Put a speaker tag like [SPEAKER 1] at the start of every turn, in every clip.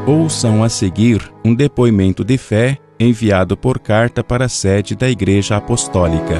[SPEAKER 1] Ouçam a seguir um depoimento de fé enviado por carta para a sede da Igreja Apostólica.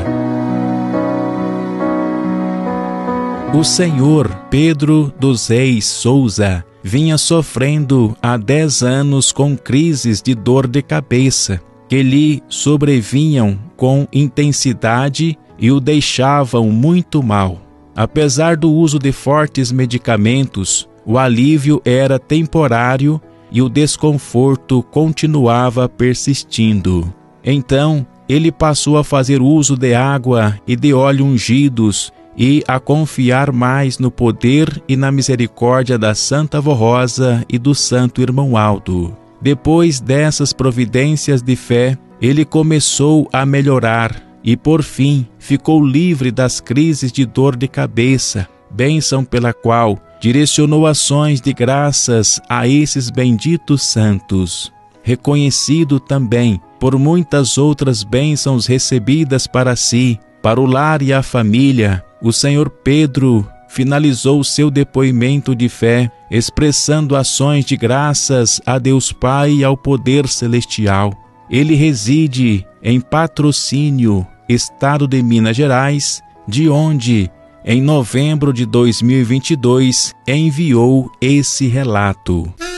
[SPEAKER 1] O senhor Pedro dos Reis Souza vinha sofrendo há 10 anos com crises de dor de cabeça, que lhe sobrevinham com intensidade e o deixavam muito mal. Apesar do uso de fortes medicamentos, o alívio era temporário e o desconforto continuava persistindo. Então, ele passou a fazer uso de água e de óleo ungidos e a confiar mais no poder e na misericórdia da Santa Avó Rosa e do Santo Irmão Aldo. Depois dessas providências de fé, ele começou a melhorar e, por fim, ficou livre das crises de dor de cabeça, bênção pela qual direcionou ações de graças a esses benditos santos. Reconhecido também por muitas outras bênçãos recebidas para si, para o lar e a família, o senhor Pedro finalizou seu depoimento de fé expressando ações de graças a Deus Pai e ao poder celestial. Ele reside em Patrocínio, estado de Minas Gerais, de onde, em novembro de 2022, enviou esse relato.